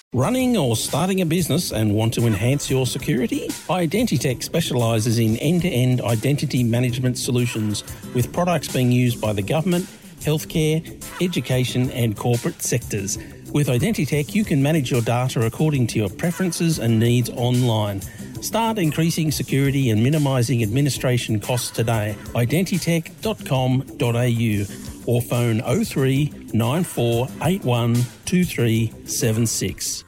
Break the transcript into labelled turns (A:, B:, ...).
A: Running or starting a business and want to enhance your security? Identitech specialises in end-to-end identity management solutions with products being used by the government, healthcare, education and corporate sectors. With Identitech, you can manage your data according to your preferences and needs online. Start increasing security and minimising administration costs today. Identitech.com.au or phone 03 9481 2376.